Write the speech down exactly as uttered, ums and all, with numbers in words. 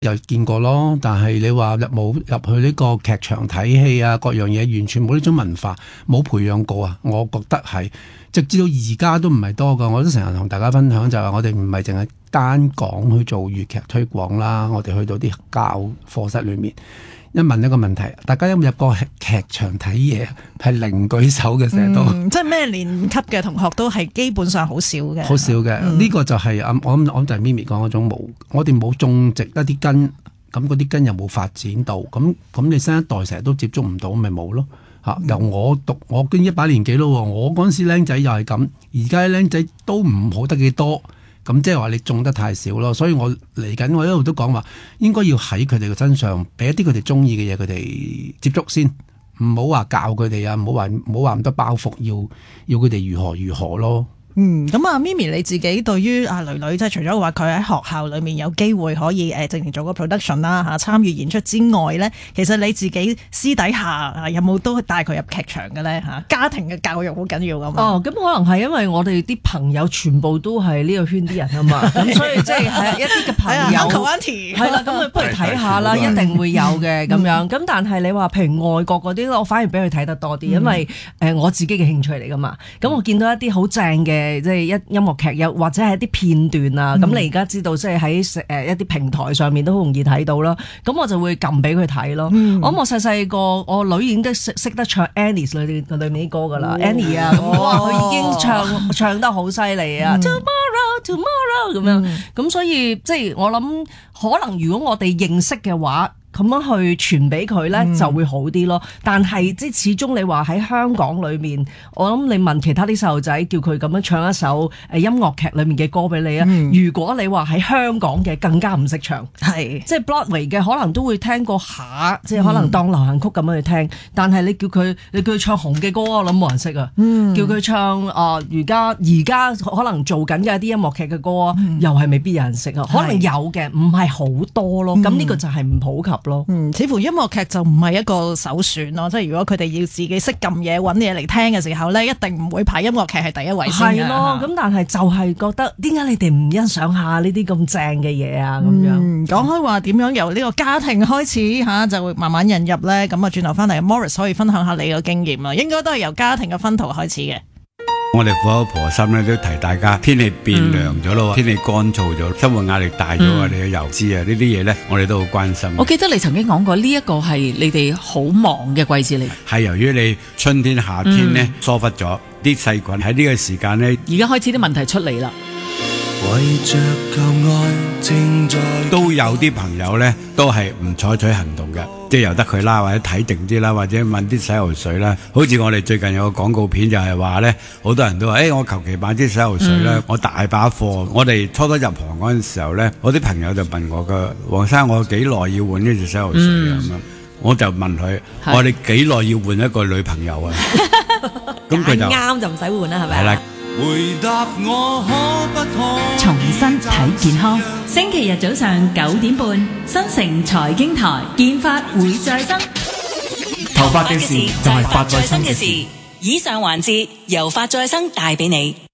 有見過咯，但係你話入冇入去呢個劇場睇戲啊，各樣嘢完全冇呢種文化，冇培養過啊。我覺得係直至到而家都唔係多噶。我都成日同大家分享就係話，我哋唔係淨係單講去做粵劇推廣啦，我哋去到啲教課室裏面，一問一個問題，大家有冇入過劇場睇嘢？係零舉手嘅，成日都， 嗯、即係咩年級嘅同學都係基本上好少嘅， 好少嘅。呢、嗯、個就係、是、啊，我諗我就係咪咪講嗰種冇，我哋冇種植一啲根，咁嗰啲根又冇發展到，咁咁你新一代成日都接觸唔到，咪冇咯嚇。由我讀我經一把年紀咯，我嗰陣時僆仔又係咁，而家僆仔都唔好得幾多。咁即係話你種得太少咯，所以我嚟緊我一路都講話，應該要喺佢哋嘅身上俾一啲佢哋中意嘅嘢，佢哋接觸先，唔好話教佢哋啊，唔好話唔好話咁多包袱，要要佢哋如何如何咯。 嗯，咁啊，咪咪你自己對於阿女女，即係除咗話佢喺學校裏面有機會可以誒，直情做個 production 啦嚇，參與演出之外咧，其實你自己私底下有冇都帶佢入劇場嘅咧嚇？家庭嘅教育好緊要㗎嘛。 哦，咁可能係因為我哋啲朋友全部都係呢個圈啲人啊嘛，咁所以即係係一啲嘅朋友 Uncle Auntie 係啦，咁佢不如睇下啦，一定會有嘅咁樣。咁但係你話譬如外國嗰啲，我反而俾佢睇得多啲，因為誒我自己嘅興趣嚟㗎嘛。咁我見到一啲好正嘅。即係一音樂劇又或者係一啲片段啊，咁、嗯、你而家知道即係喺誒一啲平台上面都好容易睇到啦。咁我就會撳俾佢睇咯。嗯、我諗我細細個，我女已經都識識得唱 Annie 裏面裏面啲歌噶啦、哦、，Annie 啊，哇佢、哦、已經唱唱得好犀利啊、嗯、，Tomorrow Tomorrow 咁樣。咁、嗯、所以即係我諗，可能如果我哋認識嘅話。咁樣去傳俾佢咧就會好啲咯，但係即係始終你話喺香港裏面，我諗你問其他啲細路仔，叫佢咁樣唱一首誒音樂劇裏面嘅歌俾你啊、嗯！如果你話喺香港嘅更加唔識唱，係即係 Broadway 嘅可能都會聽過下，即係可能當流行曲咁樣去聽，嗯、但係你叫佢你叫佢唱紅嘅歌，我諗冇人識啊、嗯！叫佢唱啊而家而家可能做緊嘅一啲音樂劇嘅歌、嗯，又係未必有人識啊！可能有嘅，唔係好多咯。咁、嗯、呢個就係唔普及。 嗯，似乎音樂劇就唔係一個首選咯，即係如果佢哋要自己識撳嘢揾嘢嚟聽嘅時候咧，一定唔會排音樂劇係第一位先嘅。係咯，咁但係就係覺得點解你哋唔欣賞下呢啲咁正嘅嘢啊？咁樣、嗯、講開話點樣由呢個家庭開始嚇，就會慢慢引入咧。咁啊，轉頭翻嚟 Maurice 可以分享下你嘅經驗啦。應該都係由家庭嘅薰陶開始嘅。 我哋苦口婆心咧都提大家，天氣變涼咗咯，天氣乾燥咗，生活壓力大咗啊！你嘅油脂啊，呢啲嘢咧，我哋都好關心。 我記得你曾經講過呢一個係你哋好忙嘅季節嚟， 係由於你春天夏天咧、嗯、疏忽咗啲細菌喺呢個時間咧， 而家開始啲問題出嚟啦。 為着舊愛正在都有啲朋友咧，都係唔採取行動嘅，即係由得佢啦，或者睇定啲啦，或者問啲洗頭水啦。好似我哋最近有個廣告片就係話咧，好多人都話，誒、欸，我求其買啲洗頭水啦、嗯，我大把貨。我哋初初入行嗰陣時候咧，我啲朋友就問我嘅，黃生，我幾耐要換呢隻洗頭水啊？咁、嗯、樣，我就問佢，我話你幾耐要換一個女朋友啊？咁佢就啱就唔使換啦，係咪？係啦。 回答我可不可重新睇健康， 星期日早上九點半，新城財經台，健髮會再生。頭髮嘅事就係髮再生嘅事。以上環節由髮再生帶俾你。